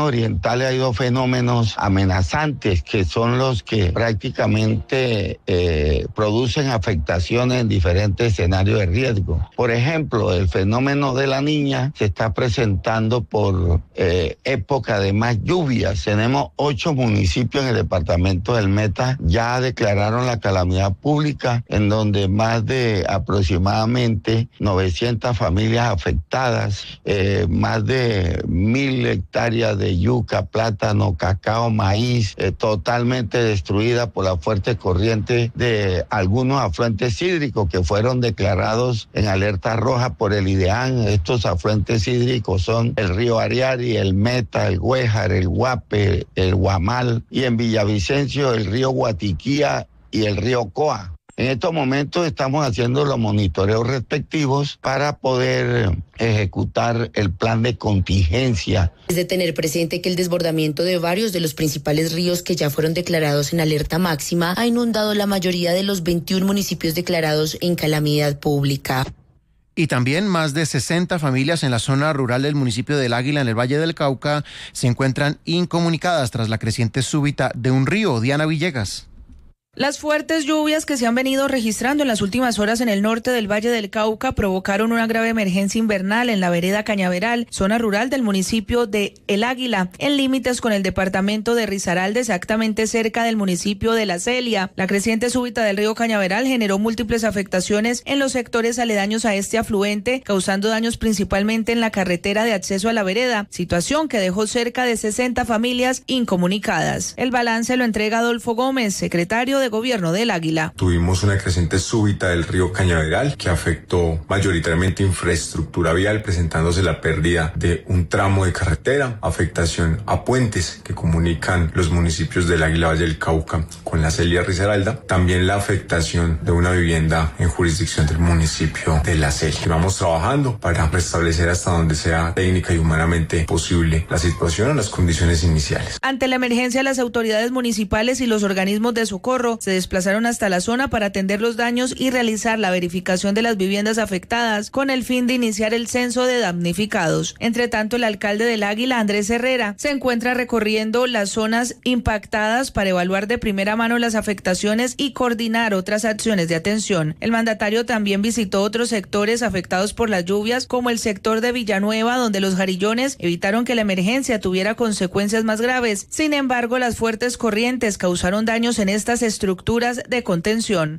orientales hay dos fenómenos amenazantes que son los que prácticamente producen afectaciones en diferentes escenarios de riesgo. Por ejemplo, el fenómeno de la niña se está presentando por época de más lluvias. Tenemos 8 municipios en el departamento del Meta ya declararon la calamidad pública, en donde más de aproximadamente 900 familias afectadas, más de 1.000 hectáreas de yuca, plátano, cacao, maíz, totalmente destruida por la fuerte corriente de algunos afluentes hídricos que fueron declarados en alerta roja por el IDEAN. Estos afluentes hídricos son el río Ariari, el Meta, el Güéjar, el Guape, el Guamal y en Villavicencio el río Guatiquía y el río Coa. En estos momentos estamos haciendo los monitoreos respectivos para poder ejecutar el plan de contingencia. Es de tener presente que el desbordamiento de varios de los principales ríos que ya fueron declarados en alerta máxima ha inundado la mayoría de los 21 municipios declarados en calamidad pública. Y también más de 60 familias en la zona rural del municipio del Águila, en el Valle del Cauca, se encuentran incomunicadas tras la creciente súbita de un río. Diana Villegas. Las fuertes lluvias que se han venido registrando en las últimas horas en el norte del Valle del Cauca provocaron una grave emergencia invernal en la vereda Cañaveral, zona rural del municipio de El Águila, en límites con el departamento de Risaralda, exactamente cerca del municipio de La Celia. La creciente súbita del río Cañaveral generó múltiples afectaciones en los sectores aledaños a este afluente, causando daños principalmente en la carretera de acceso a la vereda, situación que dejó cerca de 60 familias incomunicadas. El balance lo entrega Adolfo Gómez, secretario de Gobierno del Águila. Tuvimos una creciente súbita del río Cañaveral que afectó mayoritariamente infraestructura vial, presentándose la pérdida de un tramo de carretera, afectación a puentes que comunican los municipios del Águila, Valle del Cauca con La Celia, Risaralda, también la afectación de una vivienda en jurisdicción del municipio de La Celia. Vamos trabajando para restablecer hasta donde sea técnica y humanamente posible la situación en las condiciones iniciales. Ante la emergencia, las autoridades municipales y los organismos de socorro se desplazaron hasta la zona para atender los daños y realizar la verificación de las viviendas afectadas con el fin de iniciar el censo de damnificados. Entre tanto, el alcalde del Águila, Andrés Herrera, se encuentra recorriendo las zonas impactadas para evaluar de primera mano las afectaciones y coordinar otras acciones de atención. El mandatario también visitó otros sectores afectados por las lluvias, como el sector de Villanueva, donde los jarillones evitaron que la emergencia tuviera consecuencias más graves. Sin embargo, las fuertes corrientes causaron daños en estas estructuras de contención.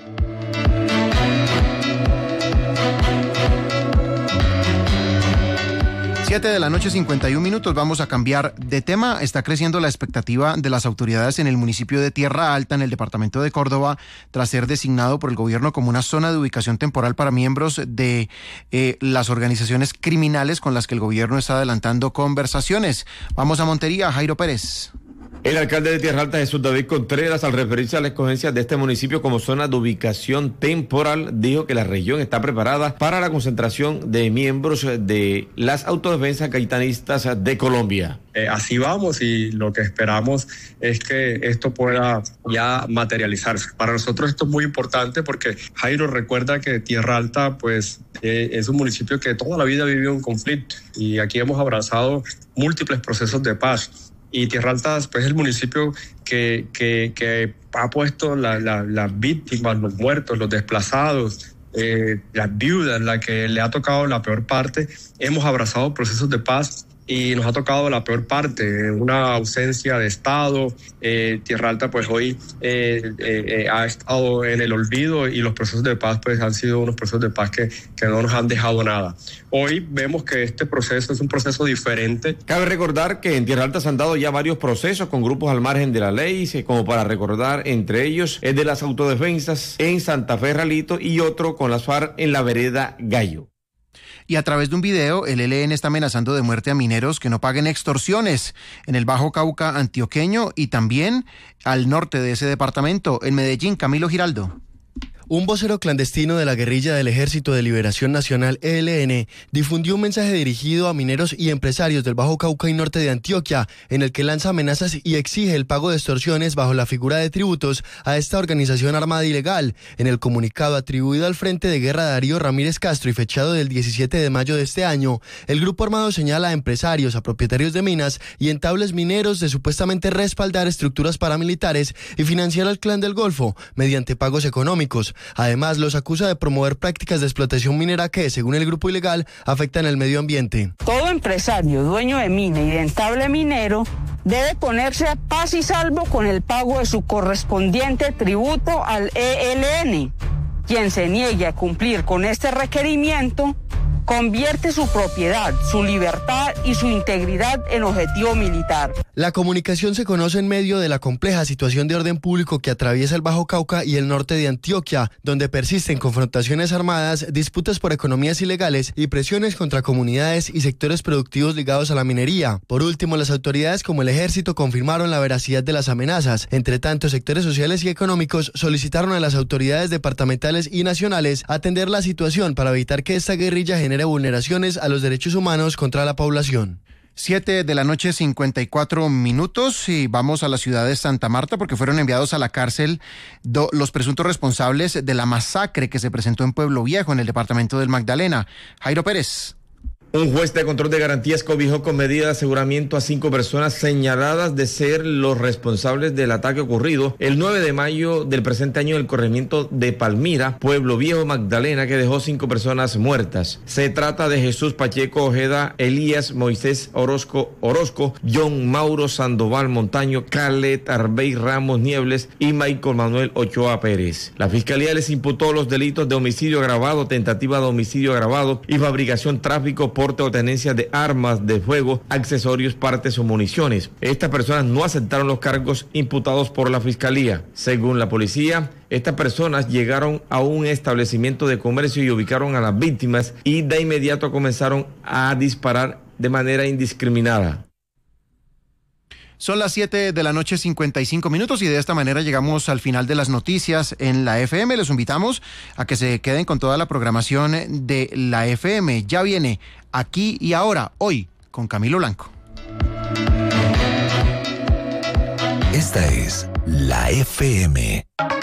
7:51 p.m. Vamos a cambiar de tema. Está creciendo la expectativa de las autoridades en el municipio de Tierra Alta, en el departamento de Córdoba, tras ser designado por el gobierno como una zona de ubicación temporal para miembros de las organizaciones criminales con las que el gobierno está adelantando conversaciones. Vamos a Montería, Jairo Pérez. El alcalde de Tierra Alta, Jesús David Contreras, al referirse a la escogencia de este municipio como zona de ubicación temporal, dijo que la región está preparada para la concentración de miembros de las autodefensas gaitanistas de Colombia. Así vamos y lo que esperamos es que esto pueda ya materializarse. Para nosotros esto es muy importante porque Jairo recuerda que Tierra Alta pues es un municipio que toda la vida vivió un conflicto y aquí hemos abrazado múltiples procesos de paz. Y Tierra Alta pues, es el municipio que ha puesto las víctimas, los muertos, los desplazados, las viudas, la que le ha tocado la peor parte. Hemos abrazado procesos de paz y nos ha tocado la peor parte, una ausencia de Estado. Tierra Alta pues hoy ha estado en el olvido y los procesos de paz pues han sido unos procesos de paz que no nos han dejado nada. Hoy vemos que este proceso es un proceso diferente. Cabe recordar que en Tierra Alta se han dado ya varios procesos con grupos al margen de la ley, como para recordar, entre ellos el de las autodefensas en Santa Fe, Ralito, y otro con las FARC en la vereda Gallo. Y a través de un video, el ELN está amenazando de muerte a mineros que no paguen extorsiones en el Bajo Cauca antioqueño y también al norte de ese departamento, en Medellín. Camilo Giraldo. Un vocero clandestino de la guerrilla del Ejército de Liberación Nacional, ELN, difundió un mensaje dirigido a mineros y empresarios del Bajo Cauca y norte de Antioquia, en el que lanza amenazas y exige el pago de extorsiones bajo la figura de tributos a esta organización armada ilegal. En el comunicado atribuido al Frente de Guerra Darío Ramírez Castro y fechado del 17 de mayo de este año, el grupo armado señala a empresarios, a propietarios de minas y entables mineros de supuestamente respaldar estructuras paramilitares y financiar al Clan del Golfo mediante pagos económicos. Además, los acusa de promover prácticas de explotación minera que, según el grupo ilegal, afectan el medio ambiente. Todo empresario, dueño de mina y de entable minero debe ponerse a paz y salvo con el pago de su correspondiente tributo al ELN. Quien se niegue a cumplir con este requerimiento convierte su propiedad, su libertad y su integridad en objetivo militar. La comunicación se conoce en medio de la compleja situación de orden público que atraviesa el Bajo Cauca y el norte de Antioquia, donde persisten confrontaciones armadas, disputas por economías ilegales y presiones contra comunidades y sectores productivos ligados a la minería. Por último, las autoridades como el Ejército confirmaron la veracidad de las amenazas. Entre tanto, sectores sociales y económicos solicitaron a las autoridades departamentales y nacionales atender la situación para evitar que esta guerrilla genere vulneraciones a los derechos humanos contra la población. 7:54 p.m. y vamos a la ciudad de Santa Marta porque fueron enviados a la cárcel los presuntos responsables de la masacre que se presentó en Pueblo Viejo, en el departamento del Magdalena. Jairo Pérez. Un juez de control de garantías cobijó con medida de aseguramiento a 5 personas señaladas de ser los responsables del ataque ocurrido el 9 de mayo del presente año en el corregimiento de Palmira, Pueblo Viejo, Magdalena, que dejó 5 personas muertas. Se trata de Jesús Pacheco Ojeda, Elías Moisés Orozco, John Mauro Sandoval Montaño, Calet Arbey Ramos Niebles y Michael Manuel Ochoa Pérez. La fiscalía les imputó los delitos de homicidio agravado, tentativa de homicidio agravado y fabricación, tráfico, porte o tenencia de armas de fuego, accesorios, partes o municiones. Estas personas no aceptaron los cargos imputados por la fiscalía. Según la policía, estas personas llegaron a un establecimiento de comercio y ubicaron a las víctimas y de inmediato comenzaron a disparar de manera indiscriminada. Son las 7:55 p.m. y de esta manera llegamos al final de las noticias en la FM. Les invitamos a que se queden con toda la programación de la FM. Ya viene Aquí y Ahora, hoy, con Camilo Blanco. Esta es la FM.